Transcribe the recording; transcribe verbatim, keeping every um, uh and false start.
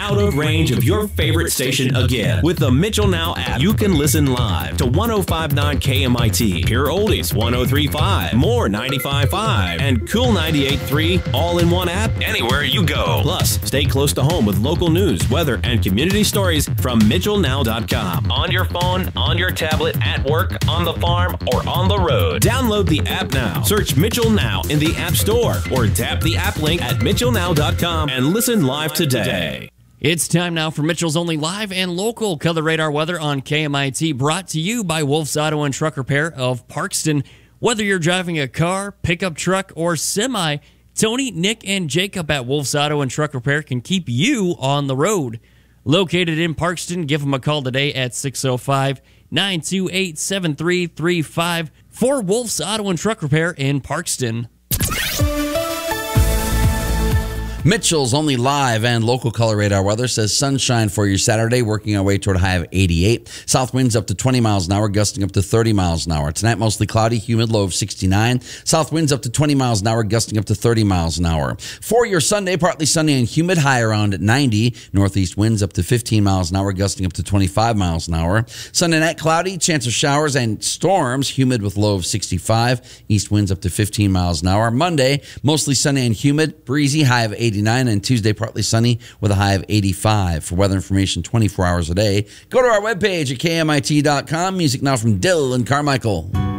out of range of your favorite station again. With the Mitchell Now app, you can listen live to one oh five point nine K M I T, Pure Oldies one oh three point five, More ninety-five point five, and Cool ninety-eight point three, all in one app anywhere you go. Plus, stay close to home with local news, weather, and community stories from Mitchell Now dot com. On your phone, on your tablet, at work, on the farm, or on the road. Download the app now. Search Mitchell Now in the App Store or tap the app link at Mitchell Now dot com and listen live today. It's time now for Mitchell's only live and local Color Radar weather on K M I T, brought to you by Wolf's Auto and Truck Repair of Parkston. Whether you're driving a car, pickup truck, or semi, Tony, Nick, and Jacob at Wolf's Auto and Truck Repair can keep you on the road. Located in Parkston, give them a call today at six oh five, nine two eight, seven three three five for Wolf's Auto and Truck Repair in Parkston. Mitchell's only live and local Color Radar weather says sunshine for your Saturday, working our way toward a high of eighty-eight. South winds up to twenty miles an hour, gusting up to thirty miles an hour. Tonight, mostly cloudy, humid, low of sixty-nine. South winds up to twenty miles an hour, gusting up to thirty miles an hour. For your Sunday, partly sunny and humid, high around ninety. Northeast winds up to fifteen miles an hour, gusting up to twenty-five miles an hour. Sunday night, cloudy, chance of showers and storms, humid with low of sixty-five. East winds up to fifteen miles an hour. Monday, mostly sunny and humid, breezy, high of eighty-nine. And Tuesday, partly sunny with a high of eighty-five. For weather information twenty-four hours a day, go to our webpage at K M I T dot com. Music now from Dill and Carmichael.